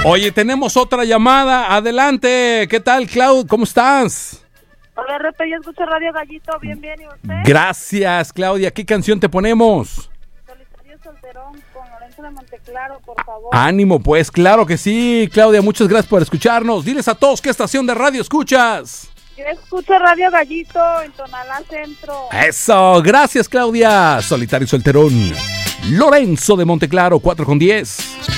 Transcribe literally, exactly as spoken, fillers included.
Oye, tenemos otra llamada. Adelante. ¿Qué tal, Clau? ¿Cómo estás? Hola, Repe, yo escucho Radio Gallito. Bien, bien, ¿y usted? Gracias, Claudia. ¿Qué canción te ponemos? Solitario Solterón con Lorenzo de Monteclaro, por favor. Ánimo, pues, claro que sí. Claudia, muchas gracias por escucharnos. Diles a todos qué estación de radio escuchas. Yo escucho Radio Gallito en Tonalá Centro. Eso, gracias, Claudia. Solitario Solterón. Lorenzo de Monteclaro, cuatro con diez.